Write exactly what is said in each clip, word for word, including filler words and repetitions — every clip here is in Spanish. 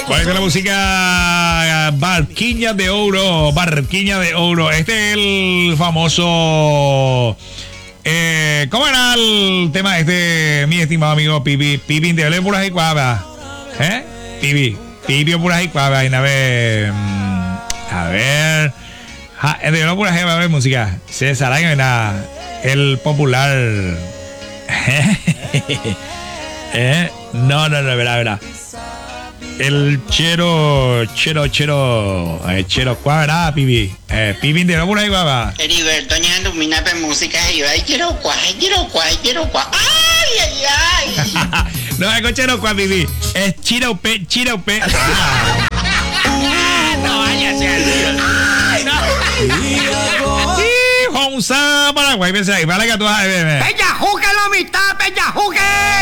Pues de la música Barquiña de Oro, Barquiña de Oro. Este es el famoso... Eh, ¿Cómo era el tema este, mi estimado amigo Pipi? Pipi de puras y cuava. ¿Eh? Pipi. Pipi puras y cuava. Y a ver... A ver... Ja, de no puras y cuava, música. César, hay nada. El popular... ¿Eh? No, no, no, verá, verá. El chero, chero, chero, eh, chero cuadra, pibi, eh, pibi de no por ahí guapa. Heriberto ñando mina pe música y yo, ay, chero cuá, chero cuá, chero cuá, ay, ay, ay. No es chero cuá, pibi, es chiro pe, chiro pe. Ah. No vaya a ser. Y Honsa Paraguay, pensé ahí, para que tú vas a ver. ¡Pella juque la mitad, pella juque!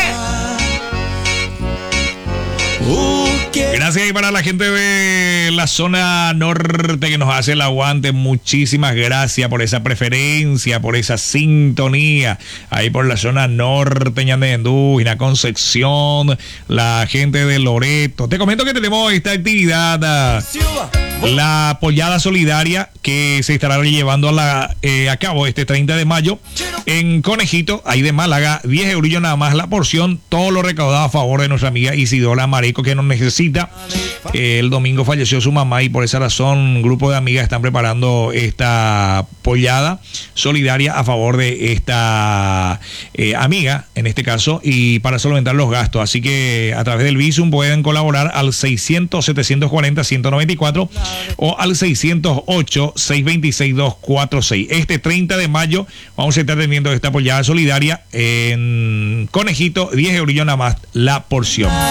Gracias y para la gente de la zona norte que nos hace el aguante, muchísimas gracias por esa preferencia, por esa sintonía, ahí por la zona norte, Ñandendú, la Concepción, la gente de Loreto. Te comento que tenemos esta actividad, la pollada solidaria, que se estará llevando a, la, eh, a cabo este treinta de mayo en Conejito, ahí de Málaga, diez euros nada más la porción, todo lo recaudado a favor de nuestra amiga Isidora Mareco, que nos necesita. Eh, el domingo falleció su mamá y por esa razón un grupo de amigas están preparando esta pollada solidaria a favor de esta eh, amiga, en este caso, y para solventar los gastos. Así que a través del Bizum pueden colaborar al seiscientos, setecientos cuarenta, ciento noventa y cuatro o al seiscientos ocho, seiscientos veintiséis, doscientos cuarenta y seis. Este treinta de mayo vamos a estar teniendo esta pollada solidaria en Conejito, diez euros nada más la porción.